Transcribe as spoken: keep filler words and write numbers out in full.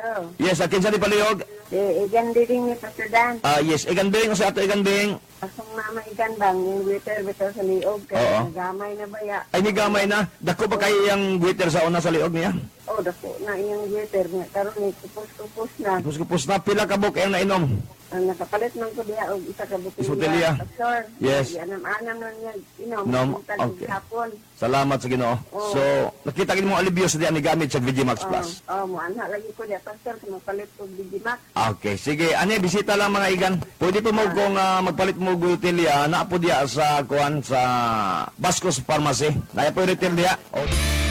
Hello. Yes, akin sa di palihog. Eh, igan din ni Pastor Dan. Ah, yes, igan bing, sa ato igan bing. Asong mama igan bang, yung waiter bitaw sa liog. Oo. Kaya nagamay na ba ya? Ay, ni gamay na. Dako pa kayo yung waiter sa una sa liog niya. Oh, dako na iyang waiter nga. Karon ni kupos-kupos na. Tapos kapos na, pila ka buk yung nainom. Ang nakapalit man ko diya og isa ka Botelya. botelya. Pastor. Yes. Anam-anam na niya. Inom. Nom, Tag- okay. Hapon. Salamat sa Ginoo. Oo. So, nakita gid mo alibyo sa diyan ni gamit sa Vigimax Plus. Oh, oh, mo anha lagi ko diya Pastor kung mapalit ko Digimax. Okay, sige. Ani, bisita lang mga igan. Pwede po mo kung ah, magpalit mo gutilya, na po diya sa kuan sa Bascos Pharmacy. Naya po retail diya. Okay.